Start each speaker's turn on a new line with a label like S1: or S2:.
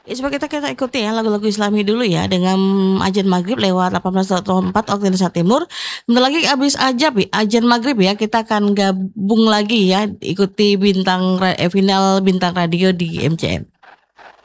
S1: Ya, coba kita ikuti ya lagu-lagu Islami dulu ya dengan azan maghrib lewat 18.4 waktu Indonesia Timur. Bentar lagi abis azan maghrib ya kita akan gabung lagi ya ikuti final bintang radio di MCM.